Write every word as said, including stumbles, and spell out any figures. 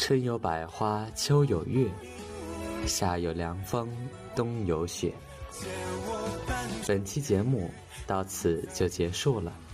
春有百花，秋有月，夏有凉风，冬有雪。本期节目到此就结束了。